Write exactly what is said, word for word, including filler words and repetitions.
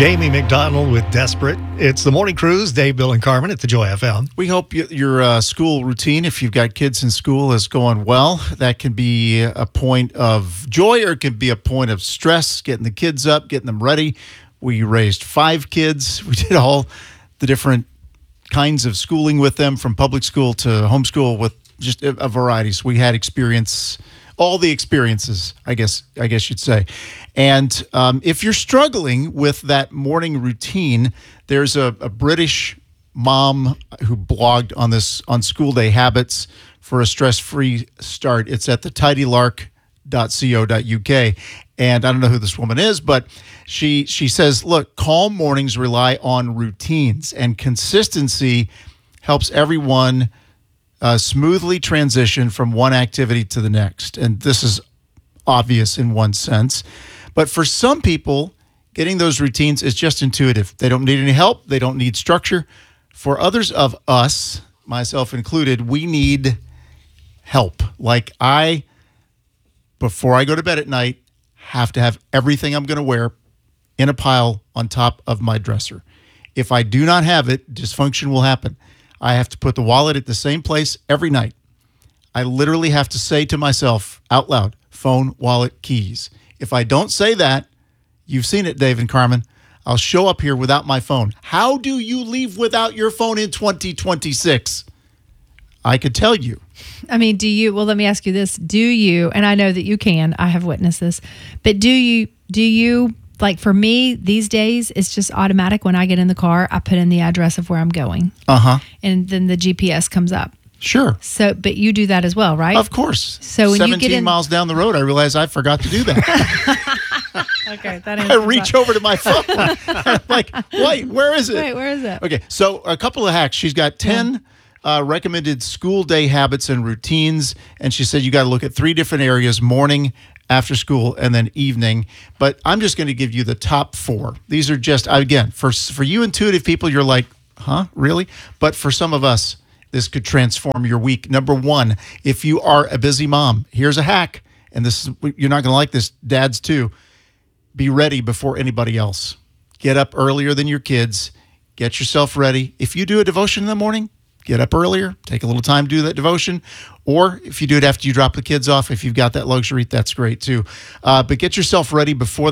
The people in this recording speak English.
Jamie McDonald with Desperate. It's the Morning Cruise, Dave, Bill, and Carmen at the Joy F M. We hope y- your uh, school routine, if you've got kids in school, is going well. That can be a point of joy or it can be a point of stress, getting the kids up, getting them ready. We raised five kids. We did all the different kinds of schooling with them, from public school to homeschool, with just a, a variety. So we had experience, all the experiences, I guess I guess you'd say. And um, if you're struggling with that morning routine, there's a, a British mom who blogged on this on school day habits for a stress-free start. It's at the tidy lark dot co dot uk. And I don't know who this woman is, but she she says, look, calm mornings rely on routines, and consistency helps everyone uh, smoothly transition from one activity to the next. And this is obvious in one sense. But for some people, getting those routines is just intuitive. They don't need any help. They don't need structure. For others of us, myself included, we need help. Like I, before I go to bed at night, have to have everything I'm going to wear in a pile on top of my dresser. If I do not have it, dysfunction will happen. I have to put the wallet at the same place every night. I literally have to say to myself out loud, phone, wallet, keys. If I don't say that, you've seen it, Dave and Carmen, I'll show up here without my phone. How do you leave without your phone in twenty twenty-six? I could tell you. I mean, do you, well, let me ask you this. Do you, and I know that you can, I have witnessed this, but do you, do you, like for me these days, it's just automatic. When I get in the car, I put in the address of where I'm going. Uh-huh. And then the G P S comes up. Sure. So, but you do that as well, right? Of course. So when seventeen you get in, miles down the road, I realized I forgot to do that. okay, that I reach over to my phone. I'm like, wait, where is it? Wait, where is it? Okay, so a couple of hacks. She's got ten yeah. uh, recommended school day habits and routines, and she said you got to look at three different areas: morning, after school, and then evening. But I'm just going to give you the top four. These are just, again, for for you intuitive people, you're like, huh, really? But for some of us, this could transform your week. Number one, if you are a busy mom, here's a hack. And this is, you're not going to like this, dads too. Be ready before anybody else. Get up earlier than your kids. Get yourself ready. If you do a devotion in the morning, get up earlier. Take a little time to do that devotion. Or if you do it after you drop the kids off, if you've got that luxury, that's great too. Uh, but get yourself ready before